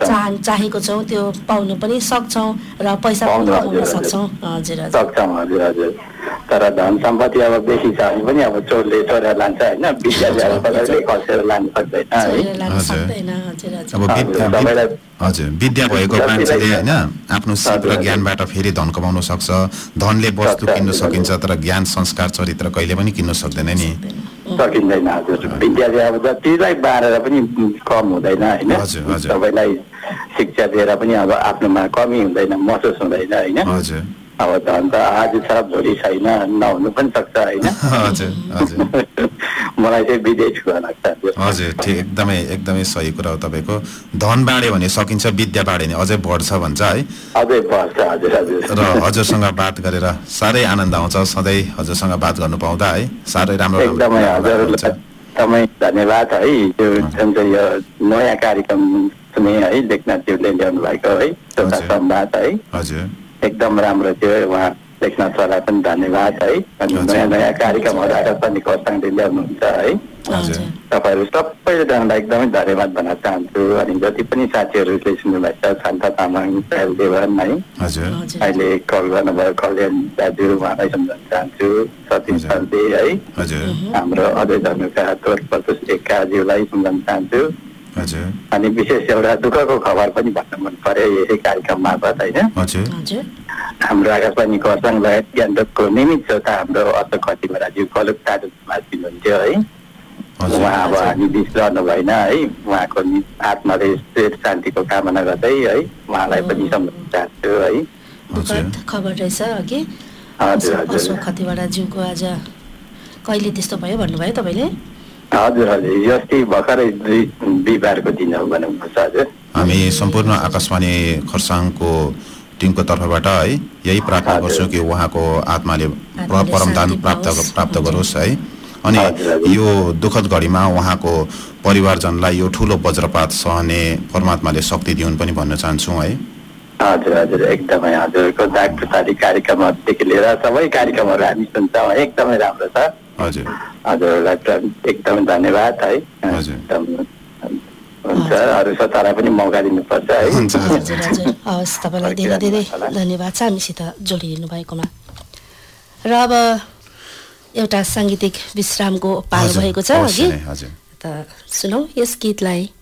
चाहेको छौँ त्यो पाउनु पनि सक्छौँ र पैसा पनि कमाउन सक्छौँ। हजुर सक्छौँ, हजुर हजुर। तर धन सम्पत्ति अब बेसी छ भने पनि अब चोरले चोरेर लान्छ होइन, विद्याले अब कसैले खसेर लानु सक्दैन होइन। हजुर विद्या भएको मान्छेले होइन आफ्नो सिप र ज्ञानबाट फेरि धन कमाउन सक्छ। धनले वस्तु किन्न सकिन्छ तर ज्ञान संस्कार चरित्र कहिले पनि किन्न सक्दैन नि। सकिँदैन हजुर। विद्याले अब जतिलाई बारेर पनि कम हुँदैन होइन। सबैलाई शिक्षा दिएर पनि अब आफ्नोमा कमी हुँदैन, महसुस हुँदैन होइन। अब धन त आज छ भोलि छैन, नहुनु पनि सक्छ होइन। मलाई चाहिँ विदेशको लाग्छ। हजुर ठिक, एकदमै एकदमै सही कुरा हो तपाईँको। धन बाँड्यो भने सकिन्छ, विद्या बाँड्यो भने अझै बढ्छ भन्छ है। अझै बढ्छ हजुर हजुर। र हजुरसँग बात गरेर साह्रै आनन्द आउँछ सधैँ हजुरसँग बात गर्नु पाउँदा है। साह्रै राम्रो एकदमै हजुरलाई एकदमै धन्यवाद है। यो जुन चाहिँ यो नयाँ कार्यक्रम सुने है, लेखनाथज्यूले ल्याउनु भएको है एउटा संवाद है। हजुर एकदम राम्रो थियो। उहाँ लेखनाथ सरलाई पनि धन्यवाद है। अनि नयाँ नयाँ कार्यक्रमहरू आकाशवाणी खरसाङले ल्याउनुहुन्छ है। तपाईँहरू सबैजनालाई एकदमै धन्यवाद भन्न चाहन्छु। अनि जति पनि साथीहरूले सुन्नुभएको छ, शान्ता तामाङ, पायल देवन है, अहिले कल गर्नुभयो कल्याण दाजु, उहाँलाई सम्झाउन चाहन्छु। सतीश पाण्डे है, हाम्रो अजय धनुका तोर प्रतोष एक्काज्यूलाई सम्झाउन चाहन्छु। अनि विशेष एउटा दुःखको खबर पनि भन्न मन पर्यो यसै कार्यक्रम मार्फत होइन। हाम्रो आकाशवाणी खरसाङ लगायत गान्तोकको नियमित श्रोता हाम्रो अशोक खतिवडाज्यू कलुक तालुकमा हुनुहुन्थ्यो है। उहाँ अब हामी बिच रहनु भएन है। उहाँको आत्माले शान्तिको कामना गर्दै है उहाँलाई पनि सम्झाउन चाहन्छु है। दुःखद खबर रहेछ अघि अशोक खतिवडाज्यूको आज कहिले त्यस्तो भयो भन्नुभयो तपाईँले? हजुर हजुर, अस्ति भर्खरै बिहिबारको दिन हो भनौँ हजुर। हामी सम्पूर्ण आकाशवाणी खरसाङको टिमको तर्फबाट है यही प्रार्थना गर्छौँ कि उहाँको आत्माले परमधाम प्राप्त गरोस् है। अनि यो दुःखद घडीमा उहाँको परिवारजनलाई यो ठुलो वज्रपात सहने परमात्माले शक्ति दिउन् पनि भन्न चाहन्छौँ है। हजुर हजुर एकदमै। हजुरको दाग प्रसादी कार्यक्रमहरूदेखि लिएर सबै कार्यक्रमहरू हामी सुन्छौँ, एकदमै राम्रो छ। हजुर हजुरलाई एकदमै धन्यवाद है। हुन्छ, अरू श्रोतालाई पनि मौका दिनुपर्छ है। हवस्, तपाईँलाई धेरै धेरै धन्यवाद छ हामीसित जोडिनु भएकोमा। र अब एउटा साङ्गीतिक विश्रामको पालो भएको छ अघि त सुनौ यस गीतलाई।